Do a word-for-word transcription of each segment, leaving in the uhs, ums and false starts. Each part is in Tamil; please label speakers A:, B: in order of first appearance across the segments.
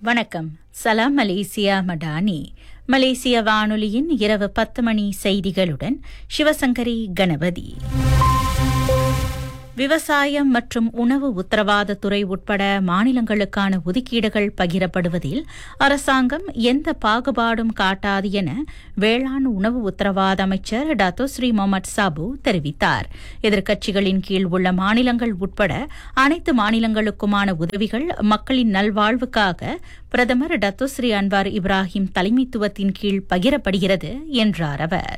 A: வணக்கம். சலாம் மலேசியா மடானி. மலேசிய வானொலியின் இரவு பத்து மணி செய்திகளுடன் சிவசங்கரி கணபதி. விவசாயம் மற்றும் உணவு உத்தரவாத துறை உட்பட மாநிலங்களுக்கான ஒதுக்கீடுகள் பகிரப்படுவதில் அரசாங்கம் எந்த பாகுபாடும் காட்டாது என வேளாண் உணவு உத்தரவாத அமைச்சர் டாக்டர் ஸ்ரீ முகமது சாபு தெரிவித்தார். எதிர்க்கட்சிகளின் கீழ் உள்ள மாநிலங்கள் உட்பட அனைத்து மாநிலங்களுக்குமான உதவிகள் மக்களின் நல்வாழ்வுக்காக பிரதமர் டாக்டர் ஸ்ரீ அன்வார் இப்ராஹிம் தலைமைத்துவத்தின் கீழ் பகிரப்படுகிறது என்றார் அவர்.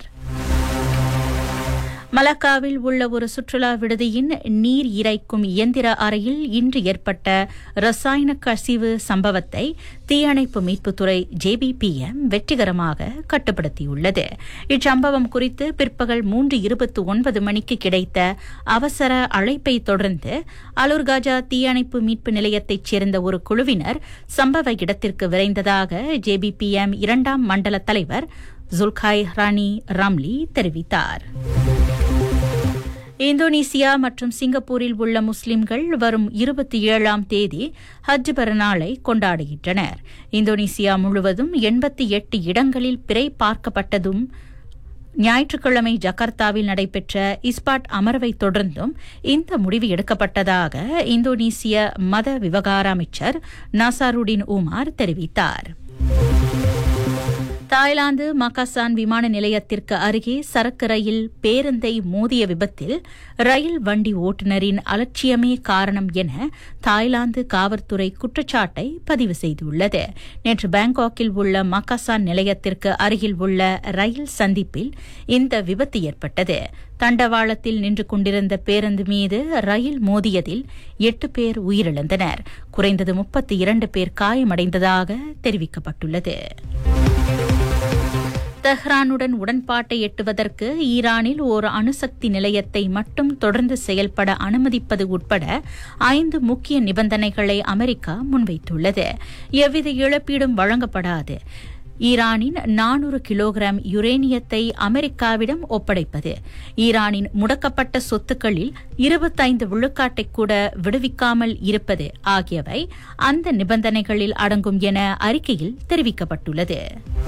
A: மலக்காவில் உள்ள ஒரு சுற்றுலா விடுதியின் நீர் இறைக்கும் இயந்திர அறையில் இன்று ஏற்பட்ட ரசாயன கசிவு சம்பவத்தை தீயணைப்பு மீட்புத்துறை ஜேபிபிஎம் வெற்றிகரமாக கட்டுப்படுத்தியுள்ளது. இச்சம்பவம் குறித்து பிற்பகல் மூன்று இருபத்தி ஒன்பது மணிக்கு கிடைத்த அவசர அழைப்பை தொடர்ந்து அலூர்காஜா தீயணைப்பு மீட்பு நிலையத்தைச் சேர்ந்த ஒரு குழுவினர் சம்பவ இடத்திற்கு விரைந்ததாக ஜேபிபிஎம் இரண்டாம் மண்டல தலைவர் ஜுல்காய் ராணி ராம்லி தெரிவித்தார். இந்தோனேசியா மற்றும் சிங்கப்பூரில் உள்ள முஸ்லிம்கள் வரும் இருபத்தி ஏழாம் தேதி ஹஜ் பெருநாளை கொண்டாடுகின்றனர். இந்தோனேசியா முழுவதும் எண்பத்தி எட்டு இடங்களில் பிறை பார்க்கப்பட்டதும் ஞாயிற்றுக்கிழமை ஜகார்த்தாவில் நடைபெற்ற இஸ்பாட் அமர்வை தொடர்ந்தும் இந்த முடிவு எடுக்கப்பட்டதாக இந்தோனேசிய மத விவகார அமைச்சர் நாசாருடின் உமார் தெரிவித்தார். தாய்லாந்து மக்காசான் விமான நிலையத்திற்கு அருகே சரக்கு ரயில் பேருந்தை மோதிய விபத்தில் ரயில் வண்டி ஓட்டுநரின் அலட்சியமே காரணம் என தாய்லாந்து காவல்துறை குற்றச்சாட்டை பதிவு செய்துள்ளது. நேற்று பாங்காக்கில் உள்ள மக்காசான் நிலையத்திற்கு அருகில் உள்ள ரயில் சந்திப்பில் இந்த விபத்து ஏற்பட்டது. தண்டவாளத்தில் நின்று கொண்டிருந்த பேருந்து மீது ரயில் மோதியதில் எட்டு பேர் உயிரிழந்தனர். குறைந்தது முப்பத்தி இரண்டு பேர் காயமடைந்ததாக தெரிவிக்கப்பட்டுள்ளது. தெஹ்ரானுடன் உடன்பாட்டை எட்டுவதற்கு ஈரானில் ஒரு அணுசக்தி நிலையத்தை மட்டும் தொடர்ந்து செயல்பட அனுமதிப்பது உட்பட ஐந்து முக்கிய நிபந்தனைகளை அமெரிக்கா முன்வைத்துள்ளது. எவ்வித இழப்பீடும் வழங்கப்படாது. ஈரானின் நானூறு கிலோகிராம் யுரேனியத்தை அமெரிக்காவிடம் ஒப்படைப்பது, ஈரானின் முடக்கப்பட்ட சொத்துக்களில் இருபத்தைந்து விழுக்காட்டை கூட விடுவிக்காமல் இருப்பது ஆகியவை அந்த நிபந்தனைகளில் அடங்கும் என அறிக்கையில் தெரிவிக்கப்பட்டுள்ளது.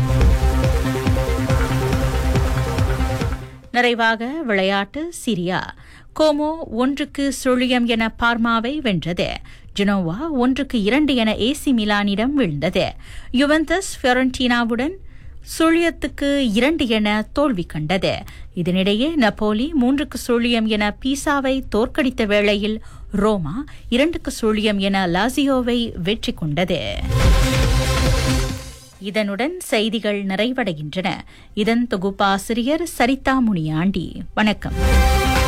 A: நிறைவாக விளையாட்டு. சிரியா கோமோ ஒன்றுக்கு சுழியம் என பார்மாவை வென்றது. ஜெனோவா ஒன்றுக்கு இரண்டு என ஏசி மிலானிடம் வீழ்ந்தது. யுவென்டஸ் ஃபியோரன்டினாவுடன் சுழியத்துக்கு இரண்டு என தோல்வி கண்டது. இதனிடையே நப்போலி மூன்றுக்கு சுழியம் என பீசாவை தோற்கடித்த வேளையில் ரோமா இரண்டுக்கு சுழியம் என லாசியோவை வெற்றி கொண்டது. இதனுடன் செய்திகள் நிறைவடைகின்றன. இதன் தொகுப்பாசிரியர் சரிதா முனியாண்டி. வணக்கம்.